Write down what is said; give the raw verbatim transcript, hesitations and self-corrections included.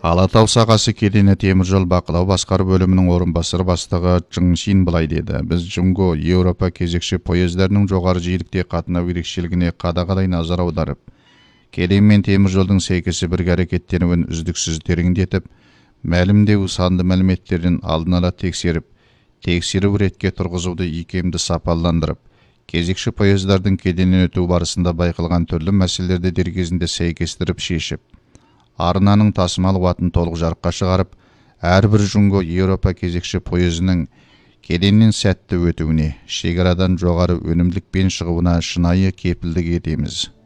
Алатау сағасы кедені теміржол бақылау басқару бөлімінің орынбасары бастығы Чың Шин былай деді: біз Джунго Еуропа кезекші поездерінің жоғары жиілікте қатынау ерекшелігіне қадағалай назар аударып, кеден мен теміржолдың сәйкесі бірге әрекеттенуін үздіксіз тереңдетіп, мәлімдеу санды мәліметтерін алдын ала тексеріп, тексеру ретке тұрғызуды икемді сапаландырып, кезекші поездардың кеденнен өту барысында байқалған түрлі мәселелерді дер кезінде сәйкестіріп шешіп, арнаның тасымал қуатын толық жарыққа шығарып, әрбір Джунго Еуропа кезекші пойызының кеденнен сәтті өтуіне, шекарадан жоғары өнімділікпен шығуына шынайы кепілдік етеміз.